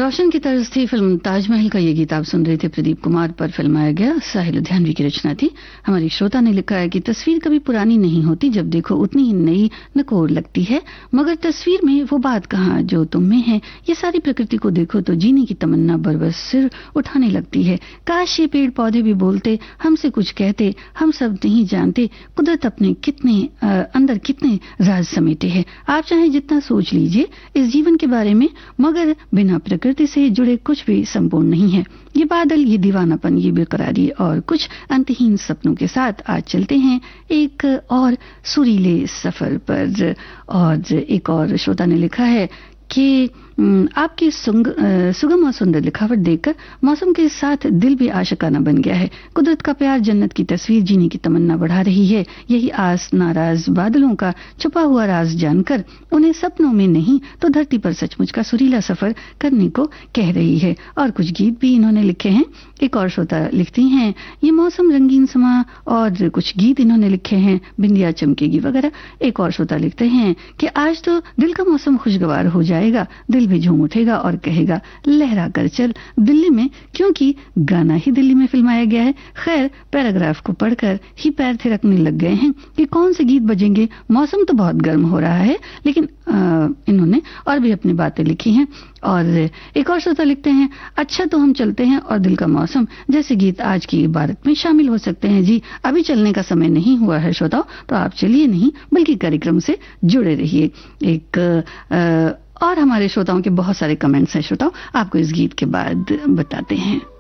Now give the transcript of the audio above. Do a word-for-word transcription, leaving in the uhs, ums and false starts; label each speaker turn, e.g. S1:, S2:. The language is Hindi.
S1: रोशन की तर्ज थी फिल्म ताजमहल का ये गीत आप सुन रहे थे। प्रदीप कुमार पर फिल्माया गया, साहिल लुधियानवी की रचना थी। हमारी श्रोता ने लिखा है कि तस्वीर कभी पुरानी नहीं होती, जब देखो उतनी ही नई नकोर लगती है, मगर तस्वीर में वो बात कहाँ जो तुम में है। ये सारी प्रकृति को देखो तो जीने की तमन्ना बरबस सिर उठाने लगती है। काश ये पेड़ पौधे भी बोलते, हमसे कुछ कहते, हम सब नहीं जानते कुदरत अपने कितने आ, अंदर कितने राज समेटे हैं। आप चाहे जितना सोच लीजिए इस जीवन के बारे में, मगर बिना प्रकृति से जुड़े कुछ भी संपूर्ण नहीं है। ये बादल, ये दीवानापन, ये बेकरारी और कुछ अंतहीन सपनों के साथ आज चलते हैं एक और सुरीले सफर पर। और एक और श्रोता ने लिखा है कि आपकी सुगम और सुंदर लिखावट देखकर मौसम के साथ दिल भी आशिकाना बन गया है। कुदरत का प्यार, जन्नत की तस्वीर जीने की तमन्ना बढ़ा रही है। यही आस नाराज बादलों का छुपा हुआ राज जानकर उन्हें सपनों में नहीं तो धरती पर सचमुच का सुरीला सफर करने को कह रही है। और कुछ गीत भी इन्होंने लिखे हैं। एक और श्रोता लिखती हैं, ये मौसम रंगीन समा, और कुछ गीत इन्होंने लिखे हैं, बिंदिया चमकेगी वगैरह। एक और श्रोता लिखते हैं कि आज तो दिल का मौसम खुशगवार हो जाएगा, दिल भी झूम उठेगा और कहेगा लहरा कर चल दिल्ली में, क्योंकि गाना ही दिल्ली में फिल्माया गया है। खैर, पैराग्राफ को पढ़कर ही पैर थिरकने लग गए हैं कि कौन से गीत बजेंगे। मौसम तो बहुत गर्म हो रहा है, लेकिन आ, इन्होंने और भी अपनी बातें लिखी हैं। और एक और श्रोता लिखते हैं, अच्छा तो हम चलते हैं और दिल का मौसम जैसे गीत आज की इबारत में शामिल हो सकते हैं। जी, अभी चलने का समय नहीं हुआ है श्रोताओं, तो आप चलिए नहीं बल्कि कार्यक्रम से जुड़े रहिए। एक आ, और हमारे श्रोताओं के बहुत सारे कमेंट्स हैं श्रोताओं, आपको इस गीत के बाद बताते हैं।